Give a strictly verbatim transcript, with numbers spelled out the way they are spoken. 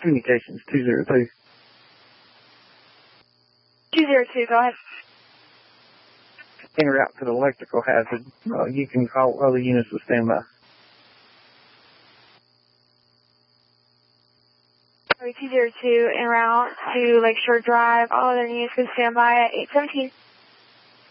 Communications two zero two. two zero two, go ahead. En route to the electrical hazard. Uh, you can call other units to stand by. two zero two, en route to Lakeshore Drive. All other units can stand by at eight seventeen.